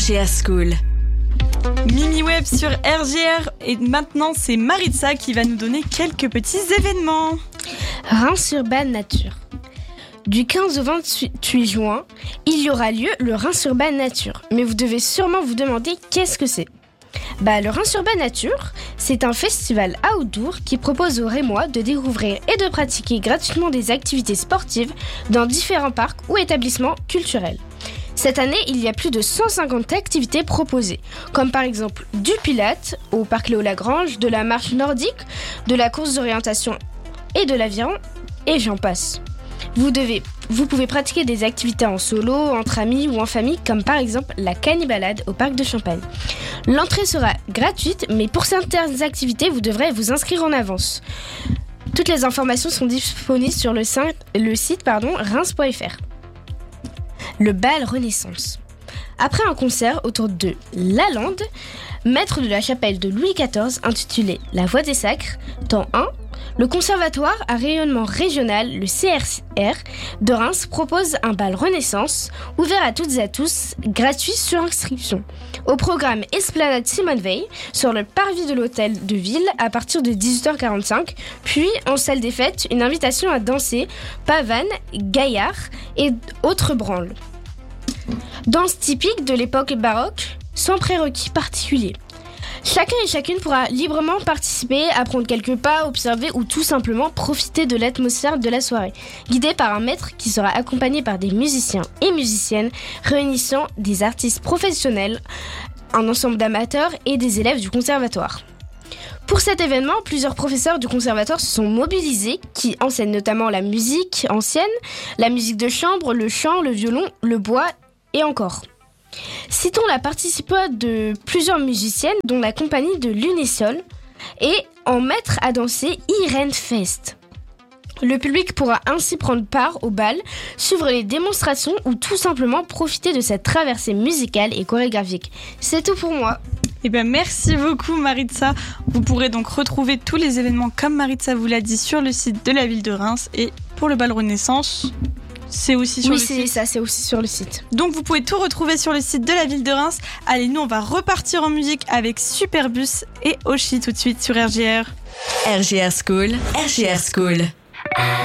RGR School. Mimi Web sur RGR et maintenant c'est Maritza qui va nous donner quelques petits événements. Reims Urban Nature. Du 15 au 28 juin, il y aura lieu le Reims Urban Nature. Mais vous devez sûrement vous demander qu'est-ce que c'est. Le Reims Urban Nature, c'est un festival outdoor qui propose aux Rémois de découvrir et de pratiquer gratuitement des activités sportives dans différents parcs ou établissements culturels. Cette année, il y a plus de 150 activités proposées, comme par exemple du pilates au parc Léo-Lagrange, de la marche nordique, de la course d'orientation et de l'aviron, et j'en passe. Vous pouvez pratiquer des activités en solo, entre amis ou en famille, comme par exemple la canibalade au parc de Champagne. L'entrée sera gratuite, mais pour certaines activités, vous devrez vous inscrire en avance. Toutes les informations sont disponibles sur le site reims.fr. Le bal Renaissance. Après un concert autour de Lalande, maître de la chapelle de Louis XIV intitulé La Voix des Sacres, temps 1, le conservatoire à rayonnement régional, le CRR de Reims, propose un bal Renaissance ouvert à toutes et à tous, gratuit sur inscription. Au programme Esplanade Simone Veil, sur le parvis de l'hôtel de ville à partir de 18h45, puis en salle des fêtes, une invitation à danser, pavane, gaillard et autres branles. Danse typique de l'époque baroque, sans prérequis particuliers. Chacun et chacune pourra librement participer, apprendre quelques pas, observer ou tout simplement profiter de l'atmosphère de la soirée, guidé par un maître qui sera accompagné par des musiciens et musiciennes réunissant des artistes professionnels, un ensemble d'amateurs et des élèves du conservatoire. Pour cet événement, plusieurs professeurs du conservatoire se sont mobilisés, qui enseignent notamment la musique ancienne, la musique de chambre, le chant, le violon, le bois et encore. Citons la participation de plusieurs musiciennes, dont la compagnie de Lunisol, et en maître à danser Irene Fest. Le public pourra ainsi prendre part au bal, suivre les démonstrations ou tout simplement profiter de cette traversée musicale et chorégraphique. C'est tout pour moi. Merci beaucoup Maritza. Vous pourrez donc retrouver tous les événements comme Maritza vous l'a dit sur le site de la ville de Reims, et pour le bal Renaissance, c'est aussi sur le site. Oui, c'est aussi sur le site. Donc vous pouvez tout retrouver sur le site de la ville de Reims. Allez, nous on va repartir en musique avec Superbus et Oshi tout de suite sur RGR. RGR School, RGR School.